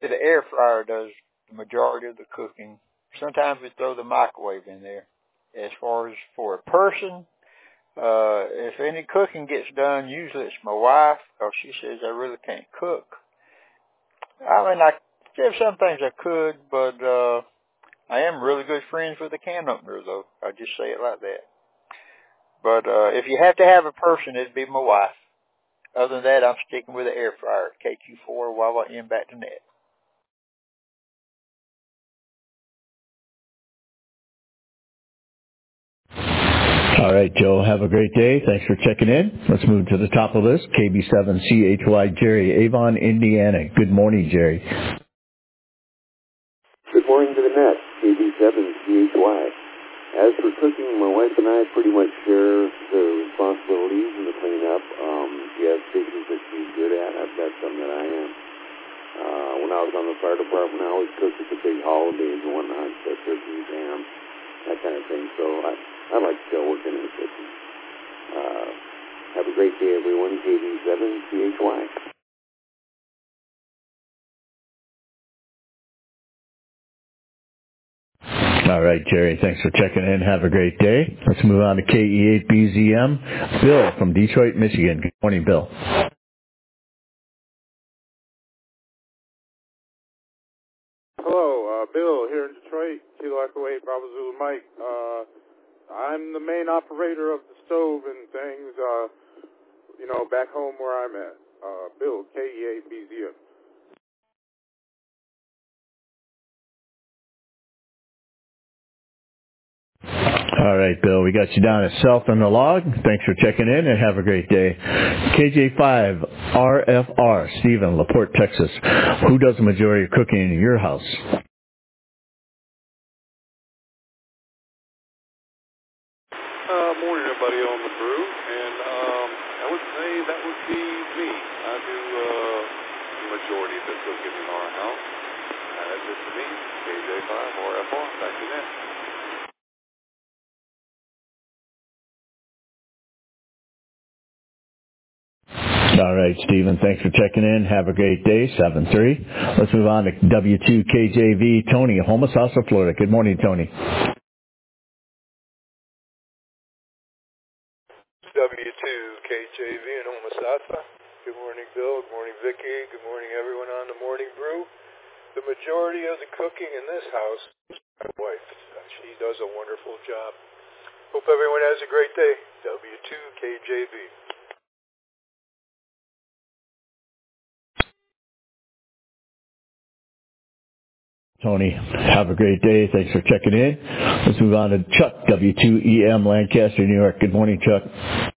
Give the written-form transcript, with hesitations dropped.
The air fryer does the majority of the cooking. Sometimes we throw the microwave in there. As far as for a person, if any cooking gets done, usually it's my wife, because she says I really can't cook. I mean, there's some things I could, but I am really good friends with the can opener, though. I'll just say it like that. But if you have to have a person, it'd be my wife. Other than that, I'm sticking with the air fryer, KQ4 Wawa M back to net. All right, Joe, have a great day. Thanks for checking in. Let's move to the top of the list. KB7CHY, Jerry, Avon, Indiana. Good morning, Jerry. Good morning to the net, KB7CHY. As for cooking, my wife and I pretty much share the responsibilities and the cleanup. She has dishes that she's good at. I've got some that I am. When I was on the fire department, I always cooked at the big holidays and whatnot, so turkeys, ham, that kind of thing. So I like still working in the kitchen. Have a great day, everyone. KB7CHY. All right, Jerry, thanks for checking in. Have a great day. Let's move on to KE8BZM. Bill from Detroit, Michigan. Good morning, Bill. Hello, Bill here in Detroit, Kilo Echo 8, Bravo Zulu Mike. I'm the main operator of the stove and things, back home where I'm at. Bill, KE8BZM. All right, Bill, we got you down as South on the log. Thanks for checking in and have a great day. KJ5RFR, Stephen, LaPorte, Texas. Who does the majority of cooking in your house? Morning, everybody on the brew, and I would say that would be me. I do the majority of the cooking in our house. That's it for me. KJ5RFR, back to that. All right, Stephen, thanks for checking in. Have a great day, 7-3. Let's move on to W2KJV, Tony, Homosassa, Florida. Good morning, Tony. W2KJV in Homosassa. Good morning, Bill. Good morning, Vicki. Good morning, everyone on the Morning Brew. The majority of the cooking in this house is my wife. She does a wonderful job. Hope everyone has a great day. W2KJV. Tony, have a great day. Thanks for checking in. Let's move on to Chuck, W2EM, Lancaster, New York. Good morning, Chuck.